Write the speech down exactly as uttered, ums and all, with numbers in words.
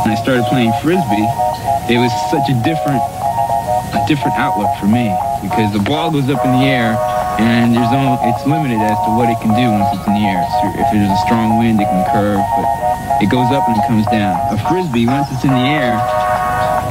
When I started playing Frisbee, it was such a different, a different outlook for me because the ball goes up in the air and there's only, it's limited as to what it can do once it's in the air. So if there's a strong wind, it can curve, but it goes up and it comes down. A Frisbee, once it's in the air,